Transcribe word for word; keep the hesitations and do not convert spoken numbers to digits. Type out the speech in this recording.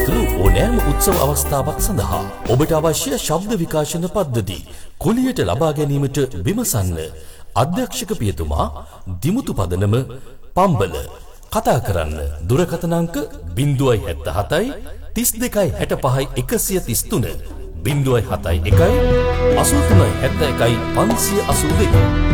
ඇතුළු ඕනෑම උත්සව අවස්ථාවක් සඳහා ඔබට අවශ්‍ය ශබ්ද විකාශන පද්ධති කුලියට ලබා ගැනීමට විමසන්න. අධ්‍යක්ෂක පියතුමා දිමුතු පදනම පම්බල. කතා කරන්න දුරකථන අංක ज़ीरो सात सात तीस දෙකයි හැට පහයි එකසිය තිස් තුන ज़ीरो सात එකයි අසූ තුනයි හැත්තෑ එකයි පන්සිය අසූ දෙක.